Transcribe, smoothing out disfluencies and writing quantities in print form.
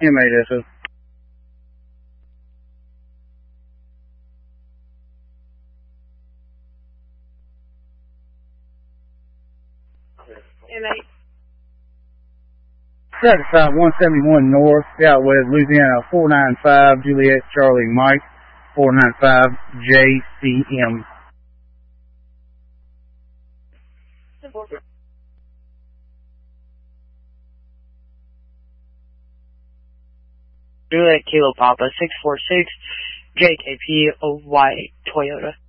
M8SO. M8. Satisfied 171 North, Southwest Louisiana, 495 Juliet Charlie Mike, 495 JCM. Juliet Kilo Papa 646 JKP OY Toyota.